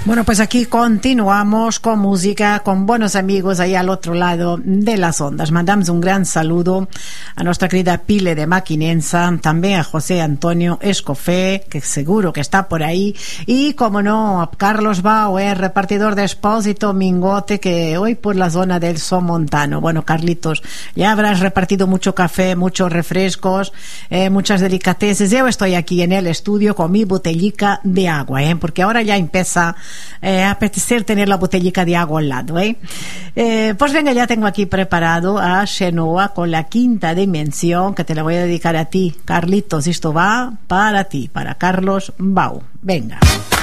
Bueno, pues aquí continuamos con música, con buenos amigos ahí al otro lado de las ondas. Mandamos un gran saludo a nuestra querida Pile de Maquinenza, también a José Antonio Escofé, que seguro que está por ahí, y como no, a Carlos Bauer, repartidor de Expósito Mingote, que hoy por la zona del Somontano. Bueno, Carlitos, ya habrás repartido mucho café, muchos refrescos, muchas delicateces. Yo estoy aquí en el estudio con mi botellica de agua, porque ahora ya empieza apetecer tener la botellica de agua al lado, pues venga, ya tengo aquí preparado a Xenoa con la quinta dimensión, que te la voy a dedicar a ti, Carlitos. Esto va para ti, para Carlos Bau. Venga.